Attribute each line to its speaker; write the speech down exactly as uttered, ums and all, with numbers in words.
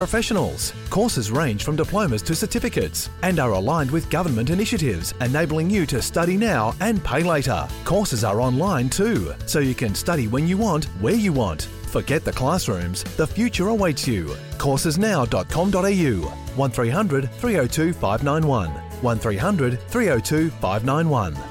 Speaker 1: professionals. Courses range from diplomas to certificates and are aligned with government initiatives, enabling you to study now and pay later. Courses are online too, so you can study when you want, where you want. Forget the classrooms, the future awaits you. courses now dot com dot a u, one three hundred three oh two five nine one, one three hundred three oh two five nine one.